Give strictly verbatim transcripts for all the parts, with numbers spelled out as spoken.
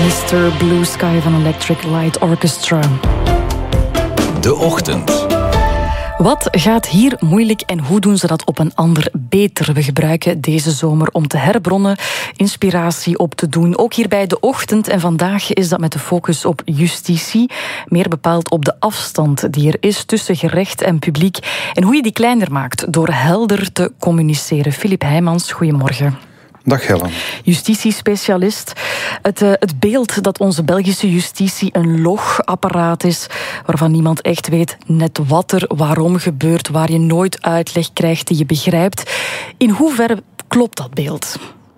mister Blue Sky van Electric Light Orchestra. De Ochtend. Wat gaat hier moeilijk en hoe doen ze dat op een ander beter? We gebruiken deze zomer om te herbronnen, inspiratie op te doen. Ook hier bij De Ochtend. En vandaag is dat met de focus op justitie. Meer bepaald op de afstand die er is tussen gerecht en publiek. En hoe je die kleiner maakt door helder te communiceren. Filip Heijmans, goedemorgen. Dag Helen. Justitiespecialist. Het, uh, het beeld dat onze Belgische justitie een logapparaat is, waarvan niemand echt weet net wat er waarom gebeurt, waar je nooit uitleg krijgt die je begrijpt. In hoeverre klopt dat beeld?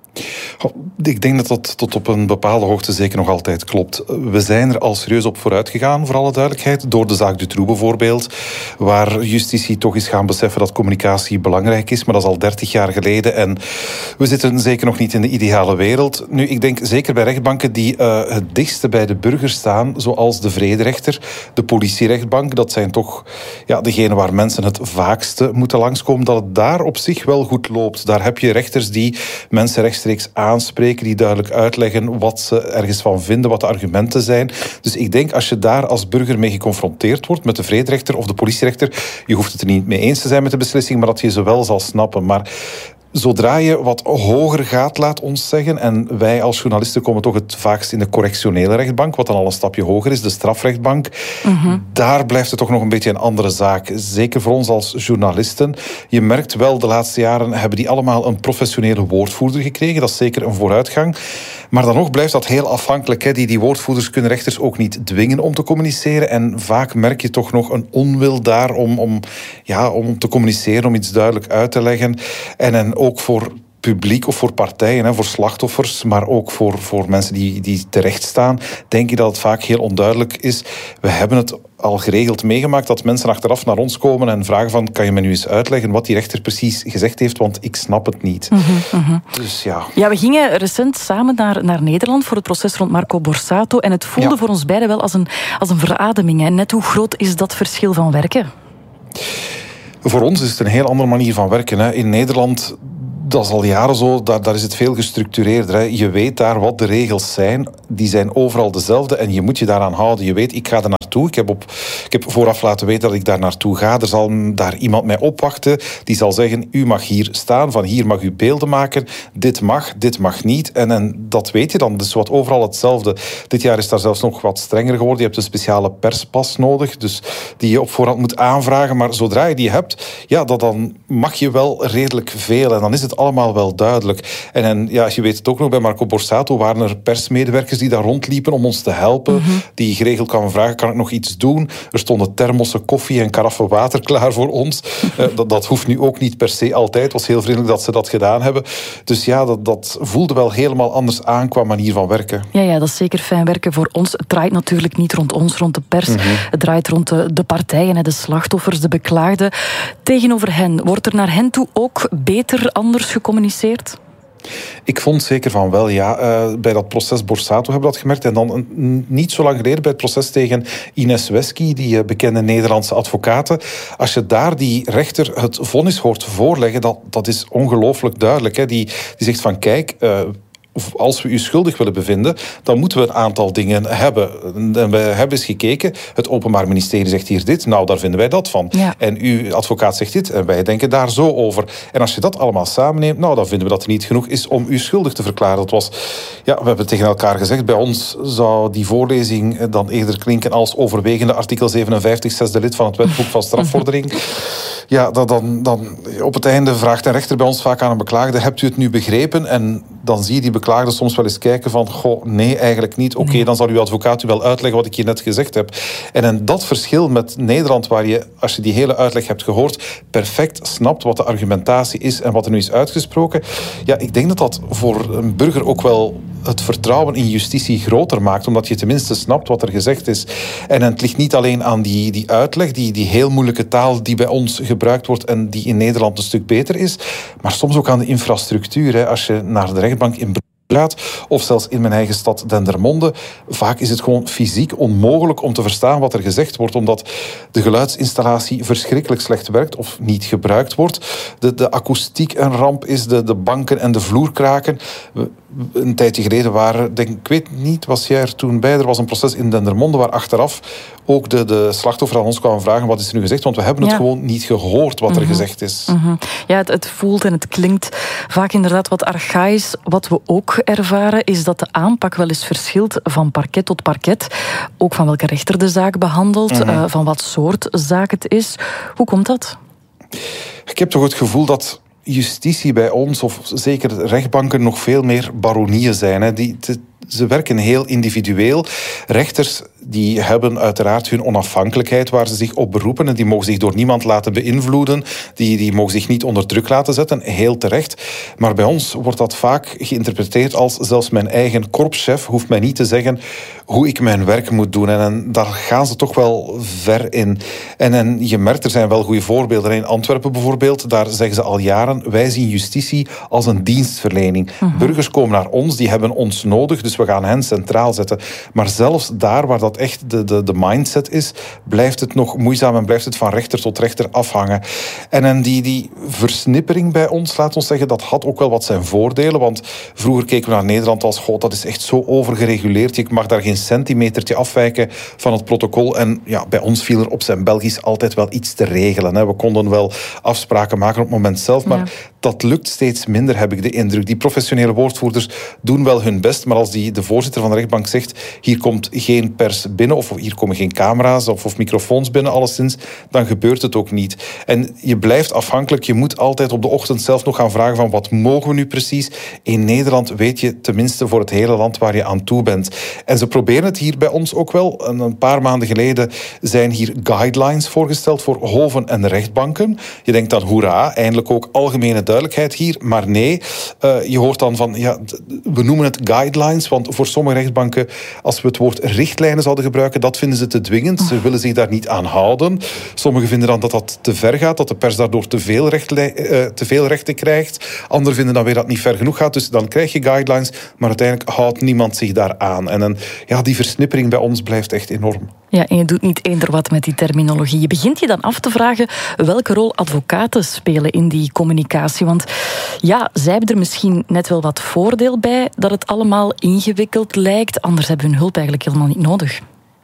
Ik denk dat dat tot op een bepaalde hoogte zeker nog altijd klopt. We zijn er al serieus op vooruit gegaan, voor alle duidelijkheid. Door de zaak Dutroux bijvoorbeeld, waar justitie toch is gaan beseffen dat communicatie belangrijk is. Maar dat is al dertig jaar geleden en we zitten zeker nog niet in de ideale wereld. Nu, ik denk zeker bij rechtbanken die uh, het dichtste bij de burger staan, zoals de vrederechter, de politierechtbank, dat zijn toch ja, degenen waar mensen het vaakste moeten langskomen, dat het daar op zich wel goed loopt. Daar heb je rechters die mensen rechtstreeks aanspreken, die duidelijk uitleggen wat ze ergens van vinden, wat de argumenten zijn. Dus ik denk, als je daar als burger mee geconfronteerd wordt, met de vrederechter of de politierechter, je hoeft het er niet mee eens te zijn met de beslissing, maar dat je ze wel zal snappen. Maar zodra je wat hoger gaat, laat ons zeggen, en wij als journalisten komen toch het vaakst in de correctionele rechtbank, wat dan al een stapje hoger is, de strafrechtbank, mm-hmm. daar blijft het toch nog een beetje een andere zaak. Zeker voor ons als journalisten. Je merkt wel, de laatste jaren hebben die allemaal een professionele woordvoerder gekregen. Dat is zeker een vooruitgang. Maar dan nog blijft dat heel afhankelijk. Hè. Die, die woordvoerders kunnen rechters ook niet dwingen om te communiceren. En vaak merk je toch nog een onwil daar om, om, ja, om te communiceren, om iets duidelijk uit te leggen. En, en ook voor publiek of voor partijen, hè, voor slachtoffers, maar ook voor, voor mensen die, die terecht staan, denk ik dat het vaak heel onduidelijk is. We hebben het al geregeld meegemaakt dat mensen achteraf naar ons komen en vragen van, kan je me nu eens uitleggen wat die rechter precies gezegd heeft, want ik snap het niet. Mm-hmm, mm-hmm. Dus ja. Ja, we gingen recent samen naar, naar Nederland voor het proces rond Marco Borsato en het voelde ja. voor ons beiden wel als een, als een verademing. Hè. Net hoe groot is dat verschil van werken? Voor ons is het een heel andere manier van werken. Hè. In Nederland, dat is al jaren zo, daar, daar is het veel gestructureerder. Hè. Je weet daar wat de regels zijn. Die zijn overal dezelfde en je moet je daaraan houden. Je weet, ik ga er naartoe. Ik heb, op, ik heb vooraf laten weten dat ik daar naartoe ga. Er zal daar iemand mij opwachten. Die zal zeggen, u mag hier staan. Van hier mag u beelden maken. Dit mag, dit mag niet. En, en dat weet je dan. Dus wat overal hetzelfde. Dit jaar is daar zelfs nog wat strenger geworden. Je hebt een speciale perspas nodig. Dus die je op voorhand moet aanvragen. Maar zodra je die hebt, ja, dat dan mag je wel redelijk veel. En dan is het allemaal wel duidelijk. En, en ja, je weet het ook nog, bij Marco Borsato waren er persmedewerkers die daar rondliepen om ons te helpen. Mm-hmm. Die geregeld kwamen vragen, kan ik nog iets doen? Er stonden thermossen koffie en karaffen water klaar voor ons. uh, dat, dat hoeft nu ook niet per se altijd. Het was heel vriendelijk dat ze dat gedaan hebben. Dus ja, dat, dat voelde wel helemaal anders aan qua manier van werken. Ja, ja, dat is zeker fijn werken voor ons. Het draait natuurlijk niet rond ons, rond de pers. Mm-hmm. Het draait rond de, de partijen, de slachtoffers, de beklaagden. Tegenover hen, wordt er naar hen toe ook beter, anders gecommuniceerd? Ik vond zeker van wel, ja. Uh, bij dat proces Borsato hebben we dat gemerkt. En dan een, niet zo lang geleden bij het proces tegen Ines Wesky, die uh, bekende Nederlandse advocaten. Als je daar die rechter het vonnis hoort voorleggen, dat, dat is ongelooflijk duidelijk. Hè. Die, die zegt van, kijk, Uh, als we u schuldig willen bevinden, dan moeten we een aantal dingen hebben. En we hebben eens gekeken. Het Openbaar Ministerie zegt hier dit. Nou, daar vinden wij dat van. Ja. En uw advocaat zegt dit. En wij denken daar zo over. En als je dat allemaal samenneemt, nou, dan vinden we dat er niet genoeg is om u schuldig te verklaren. Dat was, ja, we hebben tegen elkaar gezegd, bij ons zou die voorlezing dan eerder klinken als overwegende artikel zevenenvijftig, zesde lid van het wetboek van strafvordering. Ja, dat dan, dan op het einde vraagt een rechter bij ons vaak aan een beklaagde, hebt u het nu begrepen? En dan zie je die beklaagde soms wel eens kijken van, goh, nee, eigenlijk niet. Oké, okay, dan zal uw advocaat u wel uitleggen wat ik hier net gezegd heb. En in dat verschil met Nederland, waar je, als je die hele uitleg hebt gehoord, perfect snapt wat de argumentatie is en wat er nu is uitgesproken. Ja, ik denk dat dat voor een burger ook wel het vertrouwen in justitie groter maakt, omdat je tenminste snapt wat er gezegd is. En het ligt niet alleen aan die, die uitleg, die, die heel moeilijke taal die bij ons gebruikt wordt en die in Nederland een stuk beter is, maar soms ook aan de infrastructuur. Hè. Als je naar de rechtbank in of zelfs in mijn eigen stad Dendermonde. Vaak is het gewoon fysiek onmogelijk om te verstaan wat er gezegd wordt, omdat de geluidsinstallatie verschrikkelijk slecht werkt of niet gebruikt wordt. De, de akoestiek een ramp is, de, de banken en de vloer kraken. Een tijdje geleden waren, denk, ik weet niet, was jij er toen bij? Er was een proces in Dendermonde waar achteraf ook de, de slachtoffer aan ons kwamen vragen wat is er nu gezegd, want we hebben het ja. gewoon niet gehoord wat mm-hmm. er gezegd is. Mm-hmm. Ja, het, het voelt en het klinkt vaak inderdaad wat archaïs. Wat we ook ervaren is dat de aanpak wel eens verschilt van parket tot parket. Ook van welke rechter de zaak behandelt, mm-hmm. uh, van wat soort zaak het is. Hoe komt dat? Ik heb toch het gevoel dat justitie bij ons, of zeker rechtbanken, nog veel meer baronieën zijn. Hè. Die, te, ze werken heel individueel. Rechters die hebben uiteraard hun onafhankelijkheid waar ze zich op beroepen en die mogen zich door niemand laten beïnvloeden. Die, die mogen zich niet onder druk laten zetten, heel terecht. Maar bij ons wordt dat vaak geïnterpreteerd als zelfs mijn eigen korpschef hoeft mij niet te zeggen hoe ik mijn werk moet doen. En, en daar gaan ze toch wel ver in. En, en je merkt, er zijn wel goede voorbeelden. In Antwerpen bijvoorbeeld, daar zeggen ze al jaren, wij zien justitie als een dienstverlening. Uh-huh. Burgers komen naar ons, die hebben ons nodig, dus we gaan hen centraal zetten. Maar zelfs daar waar dat echt de, de, de mindset is, blijft het nog moeizaam en blijft het van rechter tot rechter afhangen. En, en die, die versnippering bij ons, laat ons zeggen, dat had ook wel wat zijn voordelen, want vroeger keken we naar Nederland als, goh, dat is echt zo overgereguleerd, je mag daar geen centimetertje afwijken van het protocol. En ja, bij ons viel er op zijn Belgisch altijd wel iets te regelen. Hè. We konden wel afspraken maken op het moment zelf, maar ja. dat lukt steeds minder, heb ik de indruk. Die professionele woordvoerders doen wel hun best, maar als die, de voorzitter van de rechtbank zegt, hier komt geen pers binnen, of hier komen geen camera's of, of microfoons binnen, alleszins, dan gebeurt het ook niet. En je blijft afhankelijk, je moet altijd op de ochtend zelf nog gaan vragen van wat mogen we nu precies? In Nederland weet je tenminste voor het hele land waar je aan toe bent. En ze proberen het hier bij ons ook wel. Een paar maanden geleden zijn hier guidelines voorgesteld voor hoven en rechtbanken. Je denkt dan, hoera, eindelijk ook algemene duidelijkheid hier. Maar nee, uh, je hoort dan van, ja, we noemen het guidelines, want voor sommige rechtbanken, als we het woord richtlijnen zouden gebruiken, dat vinden ze te dwingend. Ze willen zich daar niet aan houden. Sommigen vinden dan dat dat te ver gaat, dat de pers daardoor te veel, rechtlij- uh, te veel rechten krijgt. Anderen vinden dan weer dat het niet ver genoeg gaat. Dus dan krijg je guidelines, maar uiteindelijk houdt niemand zich daar aan. En dan, ja, die versnippering bij ons blijft echt enorm. Ja, en je doet niet eender wat met die terminologie. Je begint je dan af te vragen welke rol advocaten spelen in die communicatie. Want ja, zij hebben er misschien net wel wat voordeel bij dat het allemaal ingewikkeld lijkt. Anders hebben we hun hulp eigenlijk helemaal niet nodig.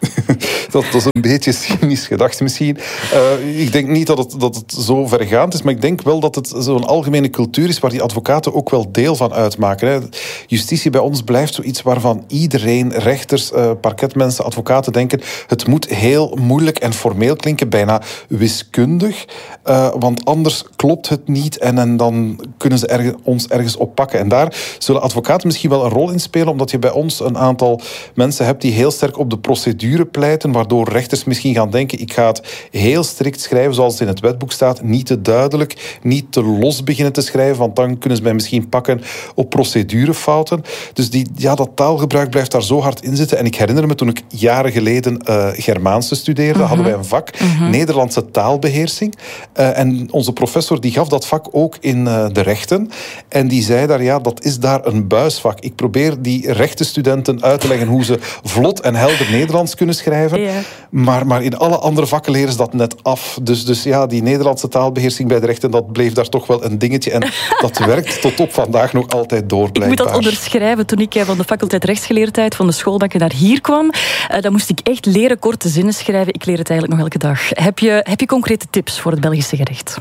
Dat, dat is een beetje cynisch gedacht misschien. Uh, ik denk niet dat het, dat het zo vergaand is, maar ik denk wel dat het zo'n algemene cultuur is waar die advocaten ook wel deel van uitmaken. Hè. Justitie bij ons blijft zoiets waarvan iedereen, rechters, uh, parketmensen, advocaten denken, het moet heel moeilijk en formeel klinken, bijna wiskundig, uh, want anders klopt het niet en, en dan kunnen ze erg, ons ergens oppakken. En daar zullen advocaten misschien wel een rol in spelen, omdat je bij ons een aantal mensen hebt die heel sterk op de procedure pleiten, waardoor rechters misschien gaan denken, ik ga het heel strikt schrijven zoals het in het wetboek staat, niet te duidelijk, niet te los beginnen te schrijven, want dan kunnen ze mij misschien pakken op procedurefouten. Dus die, ja, dat taalgebruik blijft daar zo hard in zitten. En ik herinner me toen ik jaren geleden uh, Germaanse studeerde, uh-huh. hadden wij een vak, uh-huh. Nederlandse taalbeheersing. Uh, en onze professor die gaf dat vak ook in uh, de rechten. En die zei daar, ja, dat is daar een buisvak. Ik probeer die rechtenstudenten uit te leggen hoe ze vlot en helder Nederlands kunnen schrijven. Ja. Maar, maar in alle andere vakken leren ze dat net af. Dus, dus ja, die Nederlandse taalbeheersing bij de rechten, dat bleef daar toch wel een dingetje. En dat werkt tot op vandaag nog altijd door, blijkbaar. Ik moet dat onderschrijven. Toen ik van de faculteit rechtsgeleerdheid van de school dat ik naar hier kwam, uh, dan moest ik echt leren korte zinnen schrijven. Ik leer het eigenlijk nog elke dag. Heb je, heb je concrete tips voor het Belgische gerecht?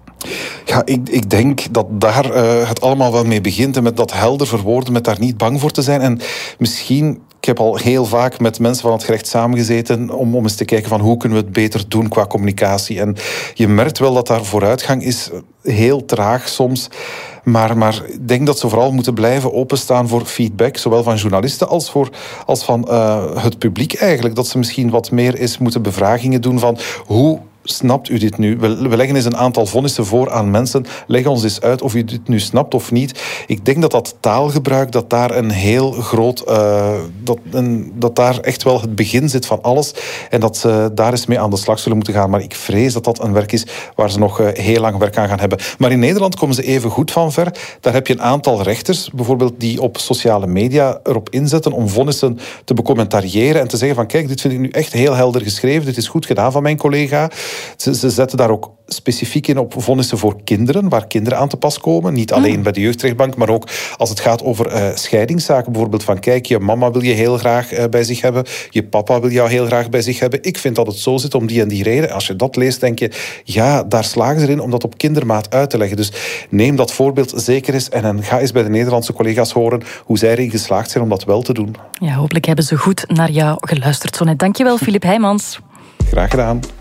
Ja, ik, ik denk dat daar uh, het allemaal wel mee begint. En met dat helder verwoorden, met daar niet bang voor te zijn. En misschien... Ik heb al heel vaak met mensen van het gerecht samengezeten om, om eens te kijken van hoe kunnen we het beter doen qua communicatie. En je merkt wel dat daar vooruitgang is, heel traag soms. Maar, maar ik denk dat ze vooral moeten blijven openstaan voor feedback, zowel van journalisten als, voor, als van uh, het publiek eigenlijk. Dat ze misschien wat meer eens moeten bevragingen doen van hoe snapt u dit nu? We, we leggen eens een aantal vonnissen voor aan mensen. Leg ons eens uit of u dit nu snapt of niet. Ik denk dat dat taalgebruik, dat daar een heel groot... Uh, dat, een, dat daar echt wel het begin zit van alles. En dat ze daar eens mee aan de slag zullen moeten gaan. Maar ik vrees dat dat een werk is waar ze nog uh, heel lang werk aan gaan hebben. Maar in Nederland komen ze even goed van ver. Daar heb je een aantal rechters, bijvoorbeeld, die op sociale media erop inzetten om vonnissen te becommentariëren en te zeggen van kijk, dit vind ik nu echt heel helder geschreven. Dit is goed gedaan van mijn collega. Ze, ze zetten daar ook specifiek in op vonnissen voor kinderen, waar kinderen aan te pas komen. Niet alleen mm. bij de jeugdrechtbank, maar ook als het gaat over uh, scheidingszaken. Bijvoorbeeld van, kijk, je mama wil je heel graag uh, bij zich hebben. Je papa wil jou heel graag bij zich hebben. Ik vind dat het zo zit om die en die reden. Als je dat leest, denk je, ja, daar slagen ze erin om dat op kindermaat uit te leggen. Dus neem dat voorbeeld zeker eens en dan ga eens bij de Nederlandse collega's horen hoe zij erin geslaagd zijn om dat wel te doen. Ja, hopelijk hebben ze goed naar jou geluisterd. Zo net. Dankjewel, Filip Heijmans. Graag gedaan.